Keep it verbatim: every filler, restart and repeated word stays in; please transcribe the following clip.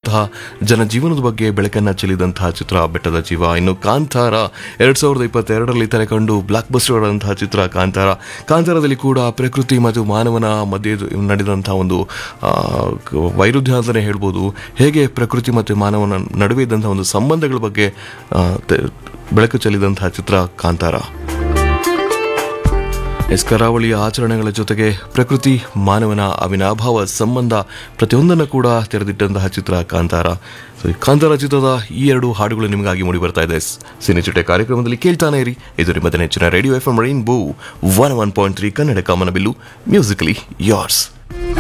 ಸಾಗಿದಂತಹ ಜನಜೀವನದ ಬಗ್ಗೆ ಬೆಳಕನ್ನು ಚೆಲ್ಲಿದಂತಹ ಚಿತ್ರ ಬೆಟ್ಟದ ಜೀವ. ಇನ್ನು ಕಾಂತಾರ ಎರಡ್ ಸಾವಿರದ ಇಪ್ಪತ್ತೆರಡರಲ್ಲಿ ತೆರೆಕಂಡು ಬ್ಲಾಕ್ ಬಸ್ಟರ್ ಆದಂತಹ ಚಿತ್ರ ಕಾಂತಾರ. ಕಾಂತಾರದಲ್ಲಿ ಕೂಡ ಪ್ರಕೃತಿ ಮತ್ತು ಮಾನವನ ಮಧ್ಯೆ ನಡೆದಂತಹ ಒಂದು ವೈರುಧ್ಯ ಅಂತಲೇ ಹೇಳ್ಬೋದು. ಹೇಗೆ ಪ್ರಕೃತಿ ಮತ್ತು ಮಾನವನ ನಡುವೆ ಇದ್ದಂತಹ ಒಂದು ಸಂಬಂಧಗಳ ಬಗ್ಗೆ ಬೆಳಕು ಚೆಲ್ಲಿದಂತಹ ಚಿತ್ರ ಕಾಂತಾರ. ಎಸ್ ಕರಾವಳಿಯ ಆಚರಣೆಗಳ ಜೊತೆಗೆ ಪ್ರಕೃತಿ ಮಾನವನ ಅವಿನಾಭಾವ ಸಂಬಂಧ ಪ್ರತಿಯೊಂದನ್ನು ಕೂಡ ತೆರೆದಿಟ್ಟಂತಹ ಚಿತ್ರ ಕಾಂತಾರ. ಕಾಂತಾರ ಚಿತ್ರದ ಈ ಎರಡು ಹಾಡುಗಳು ನಿಮಗಾಗಿ ಮೂಡಿ ಬರ್ತಾ ಇದೆ ಸಿನಿಚಿಟೆ ಕಾರ್ಯಕ್ರಮದಲ್ಲಿ. ಕೇಳ್ತಾನೆ ಇರಿ, ಇದು ನಿಮ್ಮ ನೆಚ್ಚಿನ radio F M rainbow one one point three Kannada ಕಾಮನಬಿಲ್ಲು, ಮ್ಯೂಸಿಕಲಿ ಯಾರ್ಸ್.